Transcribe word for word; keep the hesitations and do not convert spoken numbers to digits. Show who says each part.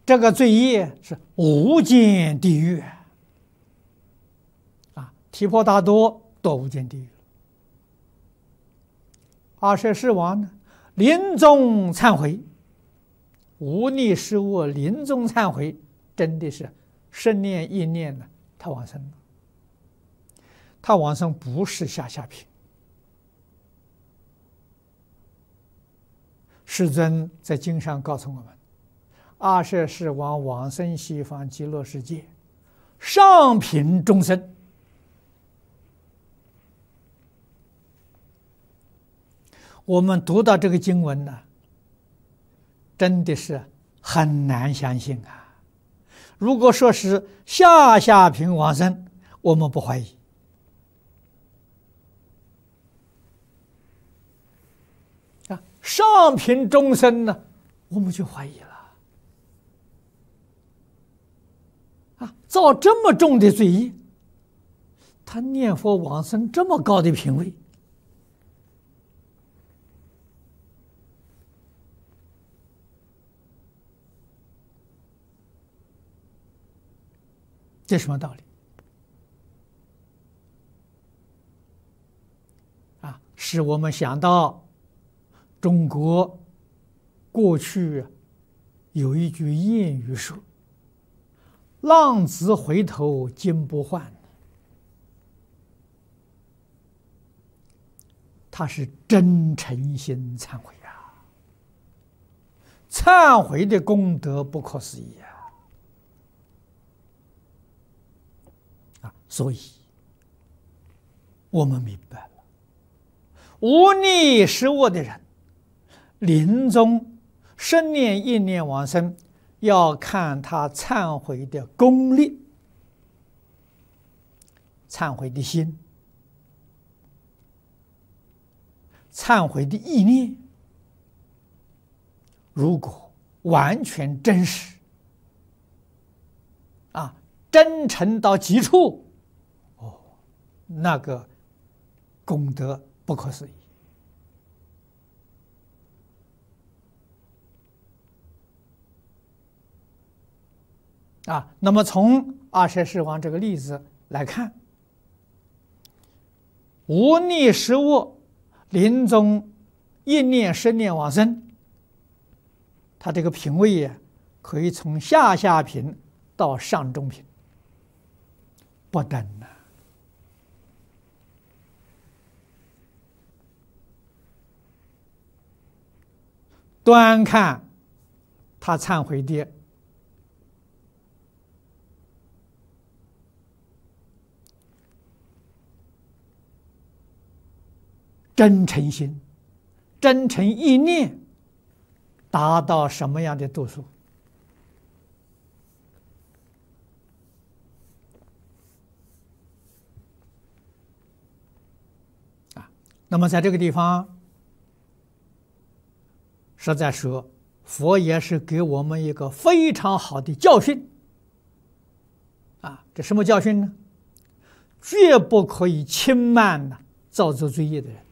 Speaker 1: 这个罪业是无间地狱啊！提婆达多堕无间地狱。阿舍世王呢，临终忏悔，无逆失误，临终忏悔，真的是生念意念呢，他往生了。他往生不是下下品。世尊在经上告诉我们，阿舍世王往生西方极乐世界，上品众生。我们读到这个经文呢，真的是很难相信啊！如果说是下下品往生，我们不怀疑。啊，上品众生呢，我们就怀疑了。啊，造这么重的罪业，他念佛往生这么高的品位。这什么道理？啊，使我们想到中国过去有一句谚语说：“浪子回头金不换。”他是真诚心忏悔啊，忏悔的功德不可思议啊！所以，我们明白了，无逆失误的人，临终生念意念往生，要看他忏悔的功力、忏悔的心、忏悔的意念。如果完全真实，啊，真诚到极处。那个功德不可思议啊！那么从阿舍世王这个例子来看，无逆失误，临终一念生念往生，他这个品位呀，可以从下下品到上中品，不等呢。端看他忏悔的真诚心、真诚意念达到什么样的度数啊？那么在这个地方，实在说，佛也是给我们一个非常好的教训啊！这什么教训呢？绝不可以轻慢呢造作罪业的人。